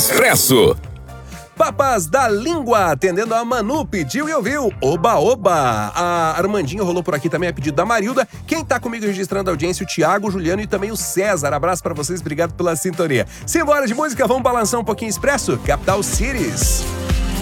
Expresso. Papas da Língua, atendendo a Manu, pediu e ouviu. Oba, oba! A Armandinho rolou por aqui também a pedido da Marilda. Quem tá comigo registrando a audiência, o Thiago, o Juliano e também o César. Abraço pra vocês, obrigado pela sintonia. Simbora de música, vamos balançar um pouquinho Expresso? Capital Cities.